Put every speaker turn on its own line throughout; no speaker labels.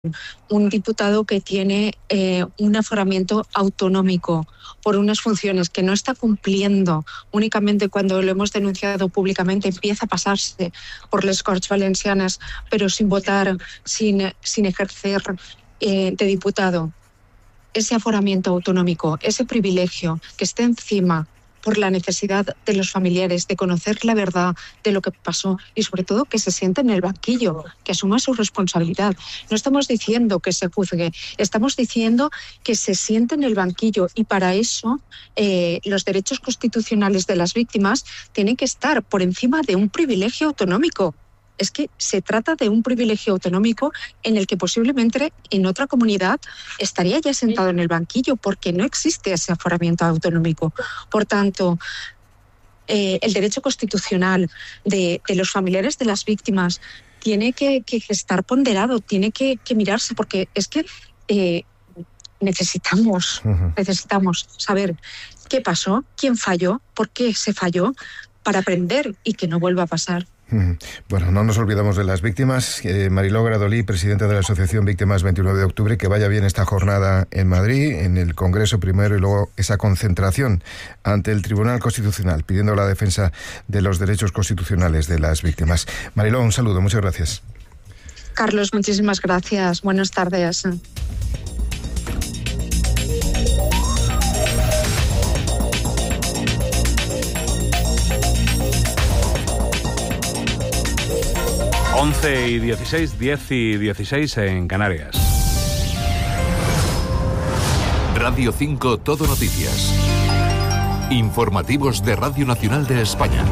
un diputado que tiene un aforamiento autonómico por unas funciones que no está cumpliendo únicamente cuando lo hemos denunciado públicamente, empieza a pasarse por les Corts Valencianas, pero sin votar, sin ejercer de diputado. Ese aforamiento autonómico, ese privilegio que esté encima por la necesidad de los familiares de conocer la verdad de lo que pasó y sobre todo que se sienta en el banquillo, que asuma su responsabilidad. No estamos diciendo que se juzgue, estamos diciendo que se siente en el banquillo y para eso los derechos constitucionales de las víctimas tienen que estar por encima de un privilegio autonómico. Es que se trata de un privilegio autonómico en el que posiblemente en otra comunidad estaría ya sentado en el banquillo porque no existe ese aforamiento autonómico. Por tanto, el derecho constitucional de los familiares de las víctimas tiene que estar ponderado, tiene que mirarse, porque es que necesitamos saber qué pasó, quién falló, por qué se falló, para aprender y que no vuelva a pasar.
Bueno, no nos olvidamos de las víctimas. Mariló Gradolí, presidenta de la Asociación Víctimas 29 de octubre, que vaya bien esta jornada en Madrid, en el Congreso primero y luego esa concentración ante el Tribunal Constitucional, pidiendo la defensa de los derechos constitucionales de las víctimas. Mariló, un saludo, muchas gracias.
Carlos, muchísimas gracias. Buenas tardes.
Once y 16, 10 y 16 en Canarias.
Radio 5 Todo Noticias. Informativos de Radio Nacional de España.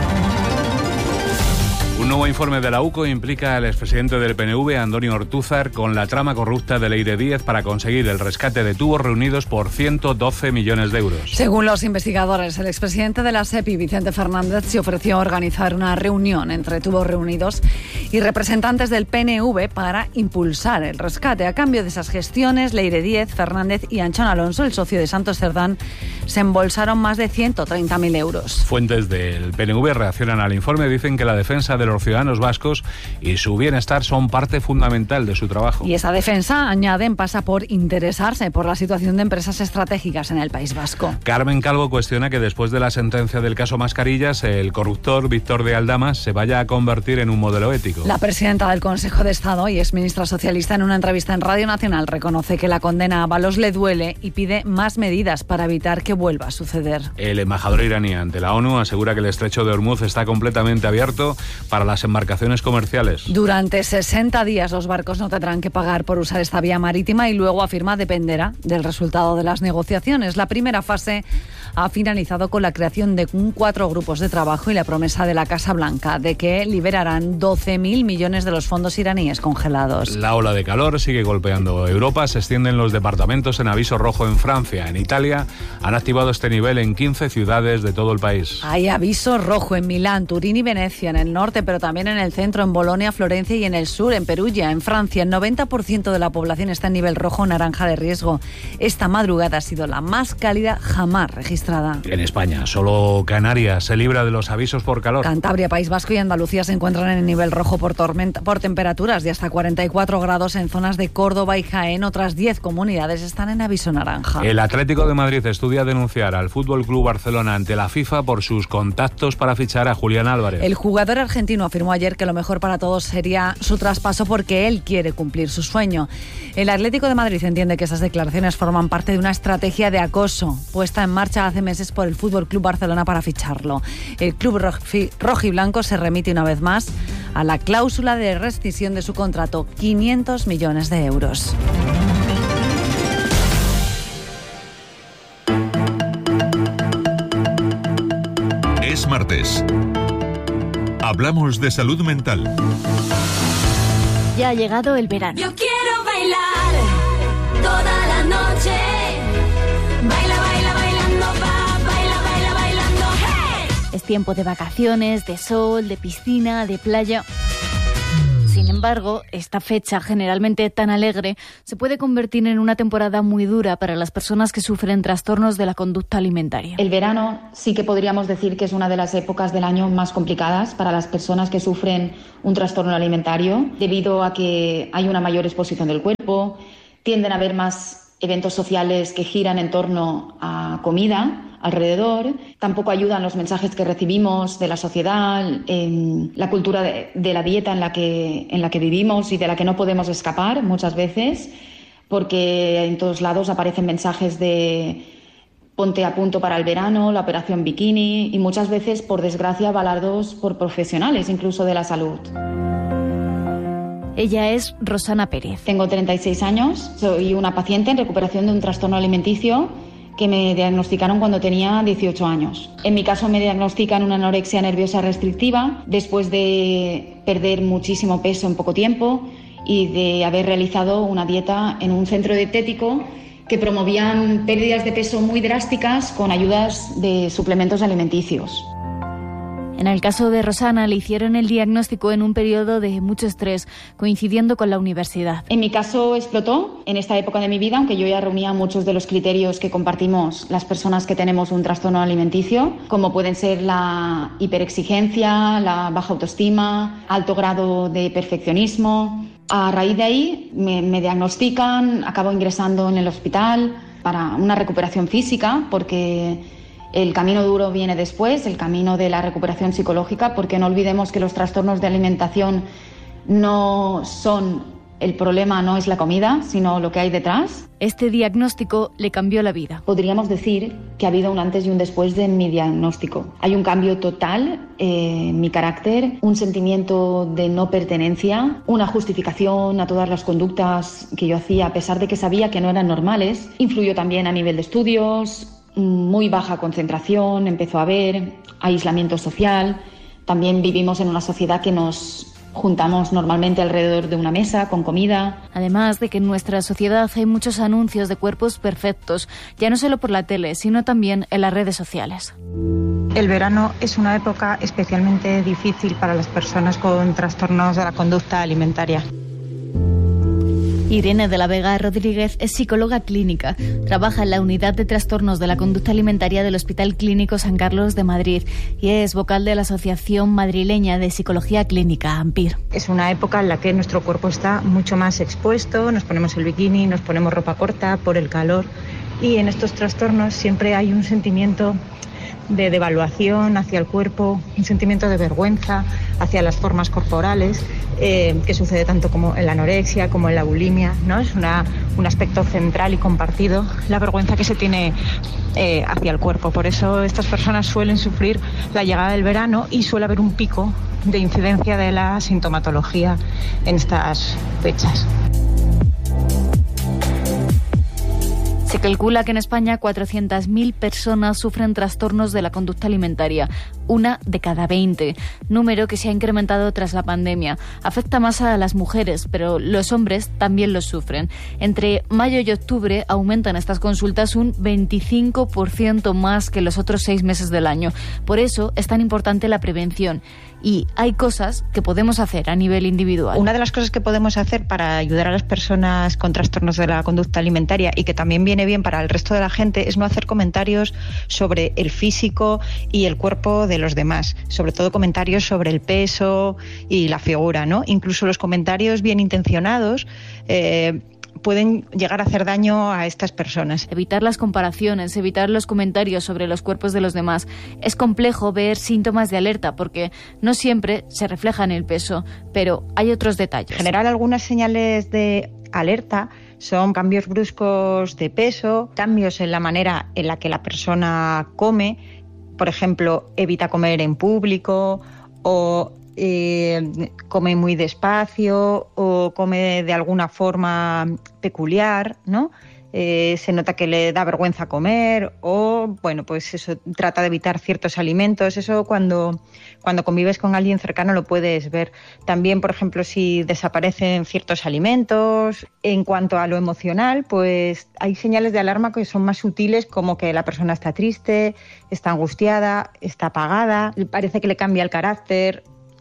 Un nuevo informe de la UCO implica al expresidente del PNV, Antonio Ortúzar, con la trama corrupta de Leire Díez para conseguir el rescate de tubos reunidos por 112 millones de euros.
Según los investigadores, el expresidente de la SEPI, Vicente Fernández, se ofreció a organizar una reunión entre tubos reunidos y representantes del PNV para impulsar el rescate. A cambio de esas gestiones, Leire Díez, Fernández y Anchón Alonso, el socio de Santos Cerdán, se embolsaron más de 130.000 euros.
Fuentes del PNV reaccionan al informe, dicen que la defensa de los ciudadanos vascos y su bienestar son parte fundamental de su trabajo.
Y esa defensa, añaden, pasa por interesarse por la situación de empresas estratégicas en el País Vasco.
Carmen Calvo cuestiona que después de la sentencia del caso Mascarillas, el corruptor Víctor de Aldama se vaya a convertir en un modelo ético.
La presidenta del Consejo de Estado y exministra socialista, en una entrevista en Radio Nacional, reconoce que la condena a Ábalos le duele y pide más medidas para evitar que vuelva a suceder.
El embajador iraní ante la ONU asegura que el estrecho de Hormuz está completamente abierto para las embarcaciones comerciales.
Durante 60 días los barcos no tendrán que pagar por usar esta vía marítima y luego, afirma, dependerá del resultado de las negociaciones. La primera fase ha finalizado con la creación de 4 grupos de trabajo y la promesa de la Casa Blanca de que liberarán 12.000 millones de los fondos iraníes congelados.
La ola de calor sigue golpeando Europa, se extienden los departamentos en aviso rojo en Francia. En Italia han activado este nivel en 15 ciudades de todo el país.
Hay aviso rojo en Milán, Turín y Venecia, en el norte, pero también en el centro, en Bolonia, Florencia y en el sur, en Perugia. En Francia, el 90% de la población está en nivel rojo o naranja de riesgo. Esta madrugada ha sido la más cálida jamás registrada.
En España, solo Canarias se libra de los avisos por calor.
Cantabria, País Vasco y Andalucía se encuentran en el nivel rojo por temperaturas de hasta 44 grados en zonas de Córdoba y Jaén. Otras 10 comunidades están en aviso naranja.
El Atlético de Madrid estudia denunciar al FC Barcelona ante la FIFA por sus contactos para fichar a Julián Álvarez.
El jugador argentino afirmó ayer que lo mejor para todos sería su traspaso porque él quiere cumplir su sueño. El Atlético de Madrid entiende que esas declaraciones forman parte de una estrategia de acoso puesta en marcha hace meses por el FC Barcelona para ficharlo. El club rojiblanco se remite una vez más a la cláusula de rescisión de su contrato, 500 millones de euros.
Es martes. Hablamos de salud mental.
Ya ha llegado el verano.
Yo quiero bailar toda la noche. Baila, baila, bailando, baila, baila, bailando. ¡Hey!
Es tiempo de vacaciones, de sol, de piscina, de playa. Sin embargo, embargo, esta fecha, generalmente tan alegre, se puede convertir en una temporada muy dura para las personas que sufren trastornos de la conducta alimentaria.
El verano sí que podríamos decir que es una de las épocas del año más complicadas para las personas que sufren un trastorno alimentario, debido a que hay una mayor exposición del cuerpo, tienden a haber más eventos sociales que giran en torno a comida alrededor. Tampoco ayudan los mensajes que recibimos de la sociedad, la cultura de la dieta en la que vivimos y de la que no podemos escapar muchas veces, porque en todos lados aparecen mensajes de ponte a punto para el verano, la operación bikini, y muchas veces, por desgracia, avalados por profesionales, incluso de la salud.
Ella es Rosana Pérez.
Tengo 36 años, soy una paciente en recuperación de un trastorno alimenticio que me diagnosticaron cuando tenía 18 años. En mi caso me diagnostican una anorexia nerviosa restrictiva después de perder muchísimo peso en poco tiempo y de haber realizado una dieta en un centro dietético que promovían pérdidas de peso muy drásticas con ayudas de suplementos alimenticios.
En el caso de Rosana, le hicieron el diagnóstico en un periodo de mucho estrés, coincidiendo con la universidad.
En mi caso explotó en esta época de mi vida, aunque yo ya reunía muchos de los criterios que compartimos las personas que tenemos un trastorno alimenticio, como pueden ser la hiperexigencia, la baja autoestima, alto grado de perfeccionismo. A raíz de ahí me diagnostican, acabo ingresando en el hospital para una recuperación física, porque el camino duro viene después, el camino de la recuperación psicológica, porque no olvidemos que los trastornos de alimentación no son el problema, no es la comida, sino lo que hay detrás.
Este diagnóstico le cambió la vida.
Podríamos decir que ha habido un antes y un después de mi diagnóstico. Hay un cambio total en mi carácter, un sentimiento de no pertenencia, una justificación a todas las conductas que yo hacía, a pesar de que sabía que no eran normales. Influyó también a nivel de estudios, muy baja concentración, empezó a haber aislamiento social. También vivimos en una sociedad que nos juntamos normalmente alrededor de una mesa con comida.
Además de que en nuestra sociedad hay muchos anuncios de cuerpos perfectos, ya no solo por la tele, sino también en las redes sociales.
El verano es una época especialmente difícil para las personas con trastornos de la conducta alimentaria.
Irene de la Vega Rodríguez es psicóloga clínica. Trabaja en la unidad de trastornos de la conducta alimentaria del Hospital Clínico San Carlos de Madrid y es vocal de la Asociación Madrileña de Psicología Clínica, AMPIR.
Es una época en la que nuestro cuerpo está mucho más expuesto, nos ponemos el bikini, nos ponemos ropa corta por el calor, y en estos trastornos siempre hay un sentimiento de devaluación hacia el cuerpo, un sentimiento de vergüenza hacia las formas corporales, que sucede tanto como en la anorexia como en la bulimia, ¿no? Es un aspecto central y compartido, la vergüenza que se tiene hacia el cuerpo. Por eso estas personas suelen sufrir la llegada del verano y suele haber un pico de incidencia de la sintomatología en estas fechas.
Se calcula que en España 400.000 personas sufren trastornos de la conducta alimentaria, una de cada 20, número que se ha incrementado tras la pandemia. Afecta más a las mujeres, pero los hombres también los sufren. Entre mayo y octubre aumentan estas consultas un 25% más que los otros 6 meses del año. Por eso es tan importante la prevención. Y hay cosas que podemos hacer a nivel individual.
Una de las cosas que podemos hacer para ayudar a las personas con trastornos de la conducta alimentaria y que también viene bien para el resto de la gente es no hacer comentarios sobre el físico y el cuerpo de los demás, sobre todo comentarios sobre el peso y la figura, ¿no? Incluso los comentarios bien intencionados pueden llegar a hacer daño a estas personas.
Evitar las comparaciones, evitar los comentarios sobre los cuerpos de los demás. Es complejo ver síntomas de alerta porque no siempre se refleja en el peso, pero hay otros detalles.
En general, algunas señales de alerta son cambios bruscos de peso, cambios en la manera en la que la persona come, por ejemplo, evita comer en público o come muy despacio o come de alguna forma peculiar, ¿no? Se nota que le da vergüenza comer o, bueno, pues eso, trata de evitar ciertos alimentos. Eso cuando convives con alguien cercano lo puedes ver. También, por ejemplo, si desaparecen ciertos alimentos. En cuanto a lo emocional, pues hay señales de alarma que son más sutiles, como que la persona está triste, está angustiada, está apagada, parece que le cambia el carácter.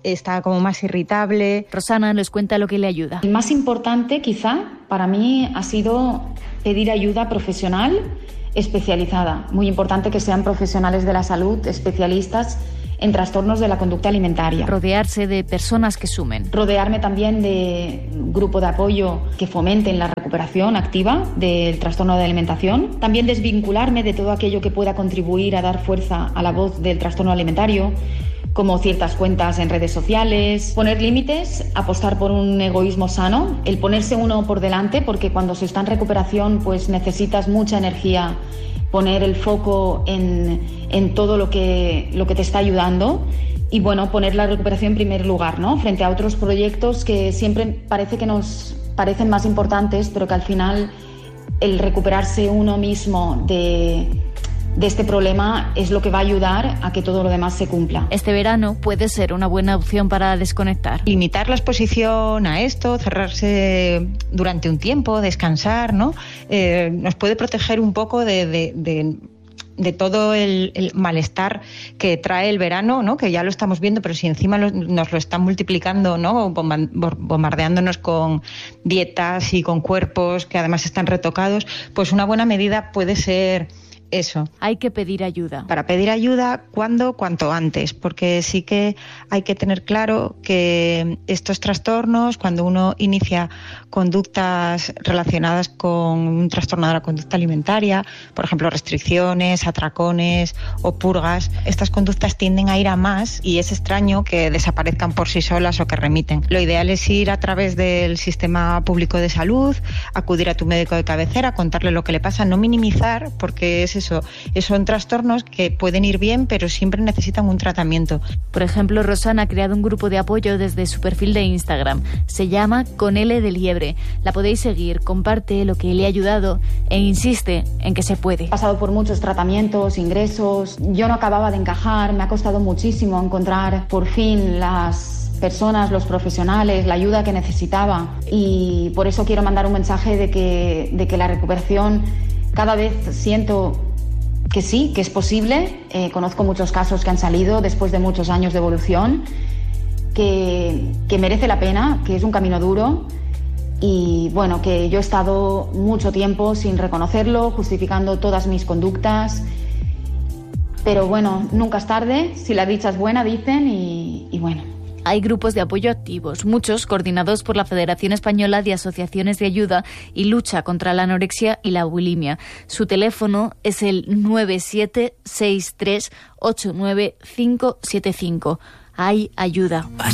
está como más irritable.
Rosana les cuenta lo que le ayuda.
El más importante, quizá, para mí ha sido pedir ayuda profesional especializada. Muy importante que sean profesionales de la salud, especialistas en trastornos de la conducta alimentaria.
Rodearse de personas que sumen.
Rodearme también de un grupo de apoyo que fomenten la recuperación activa del trastorno de alimentación. También desvincularme de todo aquello que pueda contribuir a dar fuerza a la voz del trastorno alimentario, como ciertas cuentas en redes sociales. Poner límites, apostar por un egoísmo sano, el ponerse uno por delante, porque cuando se está en recuperación pues necesitas mucha energía, poner el foco en todo lo que te está ayudando y bueno, poner la recuperación en primer lugar, ¿no? Frente a otros proyectos que siempre parece que nos parecen más importantes, pero que al final el recuperarse uno mismo de este problema es lo que va a ayudar a que todo lo demás se cumpla.
Este verano puede ser una buena opción para desconectar.
Limitar la exposición a esto, cerrarse durante un tiempo, descansar, ¿no? Nos puede proteger un poco de todo el malestar que trae el verano, ¿no? Que ya lo estamos viendo, pero si encima nos lo están multiplicando, ¿no? Bombardeándonos con dietas y con cuerpos que además están retocados, pues una buena medida puede ser eso.
Hay que pedir ayuda.
Para pedir ayuda, cuanto antes, porque sí que hay que tener claro que estos trastornos, cuando uno inicia conductas relacionadas con un trastorno de la conducta alimentaria, por ejemplo, restricciones, atracones o purgas, estas conductas tienden a ir a más y es extraño que desaparezcan por sí solas o que remiten. Lo ideal es ir a través del sistema público de salud, acudir a tu médico de cabecera, contarle lo que le pasa, no minimizar, porque es eso, son trastornos que pueden ir bien, pero siempre necesitan un tratamiento.
Por ejemplo, Rosana ha creado un grupo de apoyo desde su perfil de Instagram. Se llama Con L de Liebre. La podéis seguir, comparte lo que le ha ayudado e insiste en que se puede.
He pasado por muchos tratamientos, ingresos. Yo no acababa de encajar, me ha costado muchísimo encontrar por fin las personas, los profesionales, la ayuda que necesitaba. Y por eso quiero mandar un mensaje de que la recuperación cada vez siento que sí, que es posible. Conozco muchos casos que han salido después de muchos años de evolución, que merece la pena, que es un camino duro y bueno, que yo he estado mucho tiempo sin reconocerlo, justificando todas mis conductas. Pero bueno, nunca es tarde, si la dicha es buena, dicen, y bueno.
Hay grupos de apoyo activos, muchos coordinados por la Federación Española de Asociaciones de Ayuda y Lucha contra la Anorexia y la Bulimia. Su teléfono es el 9763899575. Hay ayuda.